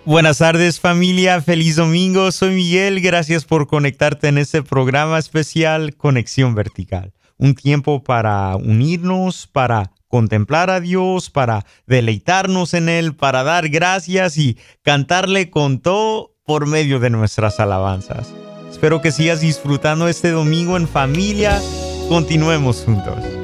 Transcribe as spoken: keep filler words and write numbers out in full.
Buenas tardes familia, feliz domingo, soy Miguel, gracias por conectarte en este programa especial Conexión Vertical. Un tiempo para unirnos, para contemplar a Dios, para deleitarnos en Él, para dar gracias y cantarle con todo por medio de nuestras alabanzas. Espero que sigas disfrutando este domingo en familia, continuemos juntos.